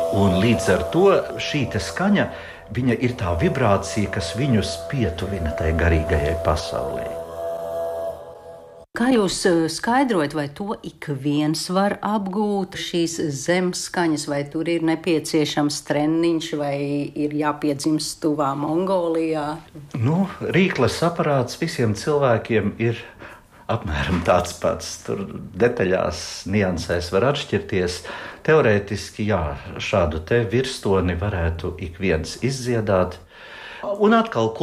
Un līdz ar to šī skaņa, viņa ir tā vibrācija, kas viņus pietuvina tai garīgajai pasaulē. Kā jūs skaidrojat, vai to ik viens var apgūt šīs zemskaņas, vai tur ir nepieciešams treniņš, vai ir jāpiedzimst tuvā Mongolijā? Rīkles aparāts visiem cilvēkiem ir apmēram tāds pats. Tur detaļās, niansēs var atšķirties. Teorētiski, jā, šādu te virstoni varētu ik viens izdziedāt. Un atkal